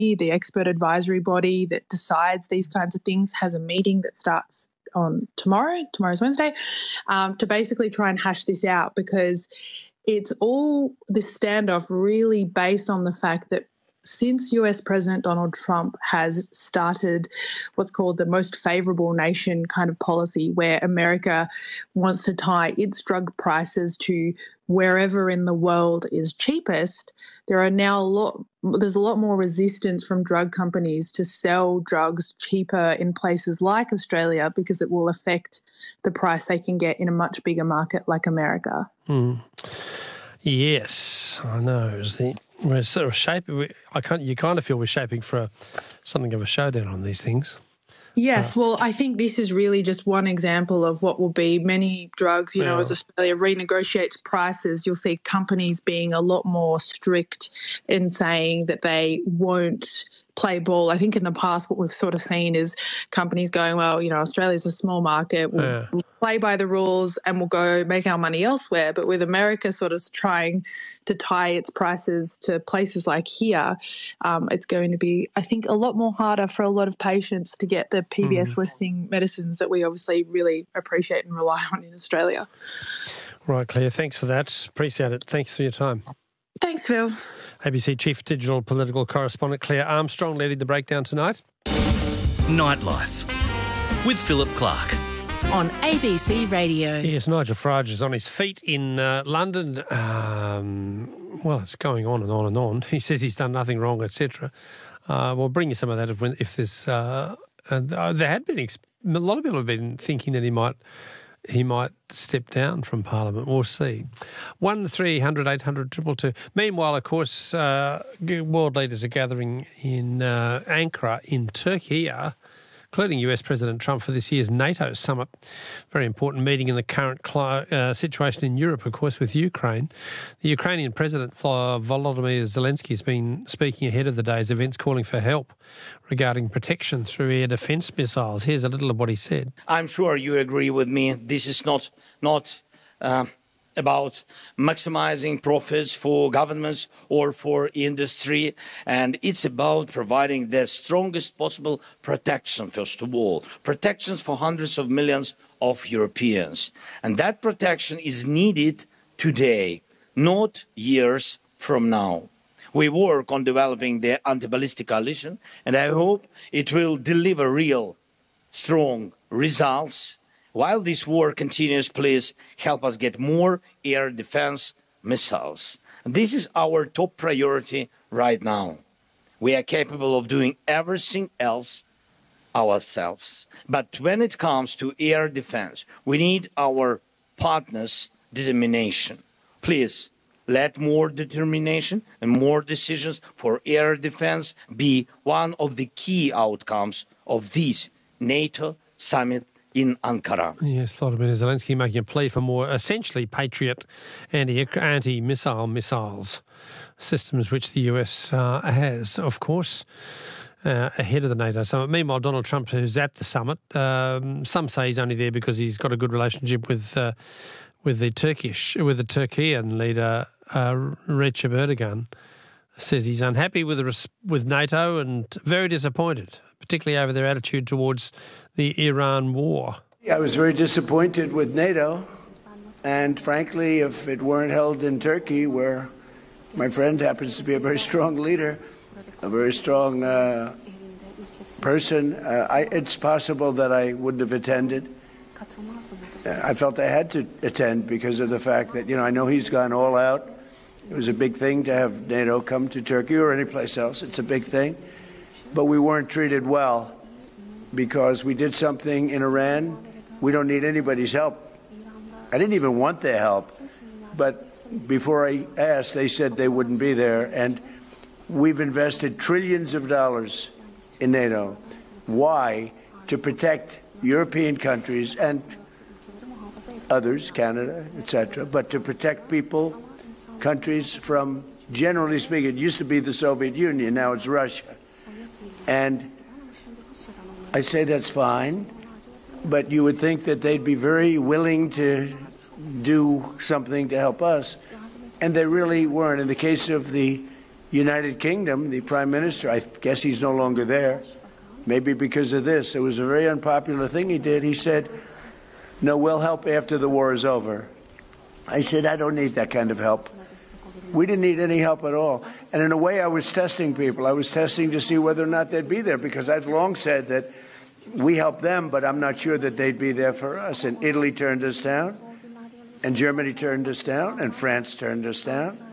the expert advisory body that decides these kinds of things, has a meeting that starts on tomorrow's Wednesday, to basically try and hash this out, because it's all this standoff really based on the fact that since US President Donald Trump has started what's called the most favourable nation kind of policy, where America wants to tie its drug prices to wherever in the world is cheapest, there's a lot more resistance from drug companies to sell drugs cheaper in places like Australia, because it will affect the price they can get in a much bigger market like America. Yes, I know. We're sort of shaping. You kind of feel we're shaping for something of a showdown on these things. Yes, well, I think this is really just one example of what will be many drugs. As Australia renegotiates prices, you'll see companies being a lot more strict in saying that they won't play ball. I think in the past what we've sort of seen is companies going, well, Australia's a small market, we'll play by the rules and we'll go make our money elsewhere. But with America sort of trying to tie its prices to places like here, it's going to be, I think, a lot more harder for a lot of patients to get the PBS listing medicines that we obviously really appreciate and rely on in Australia. Right, Claire, thanks for that. Appreciate it. Thanks for your time. Thanks, Phil. ABC Chief Digital Political Correspondent Claire Armstrong leading the breakdown tonight. Nightlife with Philip Clark on ABC Radio. Yes, Nigel Farage is on his feet in London. It's going on and on and on. He says he's done nothing wrong, etc. We'll bring you some of that if there's... there had been... a lot of people have been thinking that he might step down from Parliament. We'll see. 1300 800 222. Meanwhile, of course, world leaders are gathering in Ankara in Turkey, including US President Trump, for this year's NATO summit. Very important meeting in the current situation in Europe, of course, with Ukraine. The Ukrainian President Volodymyr Zelensky has been speaking ahead of the day's events, calling for help regarding protection through air defence missiles. Here's a little of what he said. I'm sure you agree with me. This is not about maximizing profits for governments or for industry, and it's about providing the strongest possible protection, first of all, protections for hundreds of millions of Europeans. And that protection is needed today, not years from now. We work on developing the anti-ballistic coalition, and I hope it will deliver real, strong results. While this war continues, please help us get more air defense missiles. This is our top priority right now. We are capable of doing everything else ourselves. But when it comes to air defense, we need our partners' determination. Please, let more determination and more decisions for air defense be one of the key outcomes of this NATO summit in Ankara. Yes, Volodymyr Zelensky making a plea for more, essentially, Patriot anti-missile missiles, systems which the US has, of course, ahead of the NATO summit. Meanwhile, Donald Trump, who's at the summit, some say he's only there because he's got a good relationship with the Turkian leader, Recep Erdogan, says he's unhappy with NATO and very disappointed, particularly over their attitude towards the Iran war. I was very disappointed with NATO, and frankly, if it weren't held in Turkey, where my friend happens to be a very strong leader, a very strong person, it's possible that I wouldn't have attended. I felt I had to attend because of the fact that, I know he's gone all out. It was a big thing to have NATO come to Turkey or any place else. It's a big thing. But we weren't treated well because we did something in Iran. We don't need anybody's help. I didn't even want their help. But before I asked, they said they wouldn't be there. And we've invested trillions of dollars in NATO. Why? To protect European countries and others, Canada, etc., but to protect people, countries from, generally speaking, it used to be the Soviet Union, now it's Russia. And I say that's fine, but you would think that they'd be very willing to do something to help us, and they really weren't. In the case of the United Kingdom, the Prime Minister, I guess he's no longer there, maybe because of this. It was a very unpopular thing he did. He said, no, we'll help after the war is over. I said, I don't need that kind of help. We didn't need any help at all. And in a way, I was testing people. I was testing to see whether or not they'd be there, because I've long said that we help them, but I'm not sure that they'd be there for us. And Italy turned us down, and Germany turned us down, and France turned us down.